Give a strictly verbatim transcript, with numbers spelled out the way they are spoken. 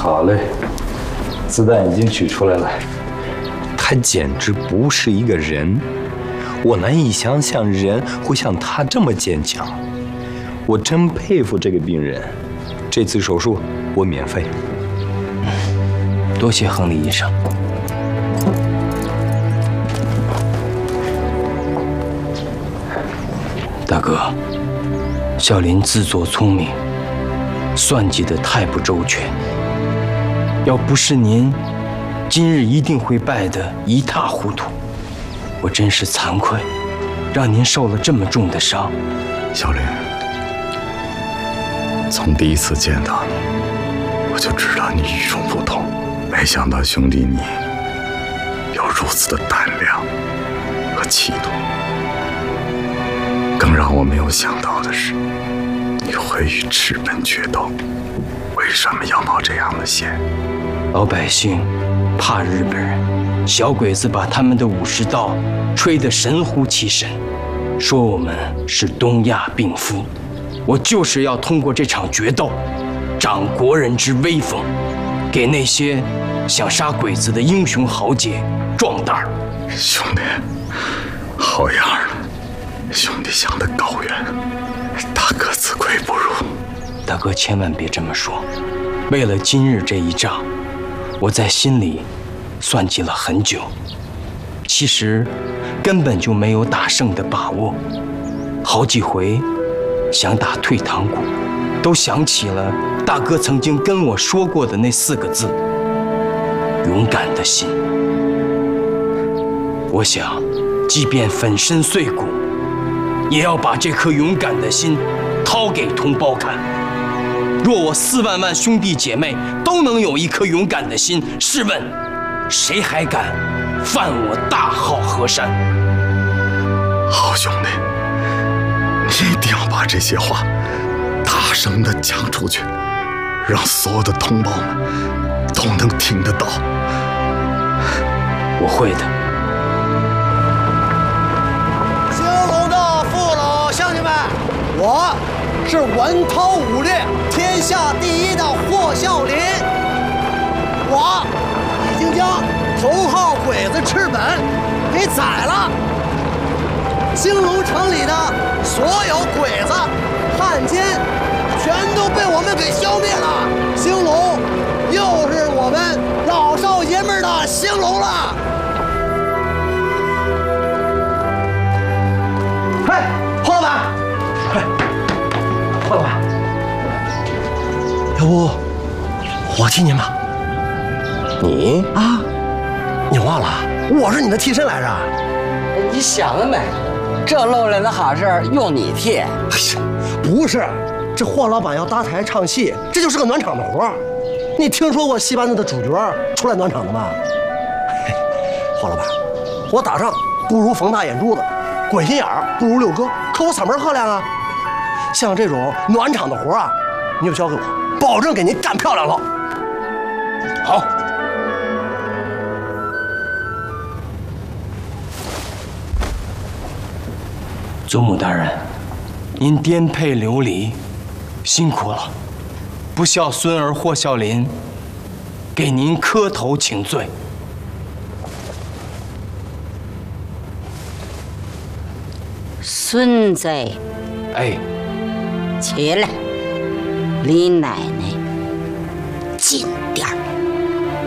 好嘞，子弹已经取出来了。 他简直不是一个人，我难以想象人会像他这么坚强。我真佩服这个病人。这次手术我免费。 多谢亨利医生。大哥，小林自作聪明，算计得太不周全。要不是您，今日一定会败得一塌糊涂。我真是惭愧，让您受了这么重的伤。 小林，从第一次见到你，我就知道你与众不同。没想到兄弟你有如此的胆量和气度。更让我没有想到的是，你会与赤本决斗。为什么要冒这样的险？ 老百姓怕日本人，小鬼子把他们的武士道吹得神乎其神，说我们是东亚病夫。我就是要通过这场决斗，长国人之威风，给那些想杀鬼子的英雄豪杰壮胆儿。 兄弟，好样的！兄弟想得高远，大哥自愧不如。 大哥千万别这么说。为了今日这一仗，我在心里算计了很久，其实根本就没有打胜的把握。好几回想打退堂鼓，都想起了大哥曾经跟我说过的那四个字：勇敢的心。我想，即便粉身碎骨，也要把这颗勇敢的心掏给同胞看。若我四万万兄弟姐妹都能有一颗勇敢的心，试问谁还敢犯我大好河山？ 好兄弟，你一定要把这些话大声地讲出去，让所有的同胞们都能听得到。 我会的。 兴隆的父老乡亲们，我是文韬武略天下第一的霍孝林，我已经将头号鬼子赤本给宰了。兴隆城里的所有鬼子、汉奸，全都被我们给消灭了。兴隆又是我们老少爷们的兴隆了。嘿，霍老板，嘿，霍老板，要不我替您吧？ 你啊，你忘了我是你的替身来着？ 你想得美！这露脸的好事用你替？哎呀，不是，这霍老板要搭台唱戏，这就是个暖场的活儿。你听说过戏班子的主角出来暖场的吗？霍老板，我打仗不如冯大眼珠子，鬼心眼儿不如六哥，可我嗓门赫亮啊。像这种暖场的活啊，你就交给我，保证给您干漂亮了。 好。祖母大人，您颠沛流离，辛苦了。不孝孙儿霍孝林，给您磕头请罪。 孙子， 哎， 起来，离奶奶近点儿。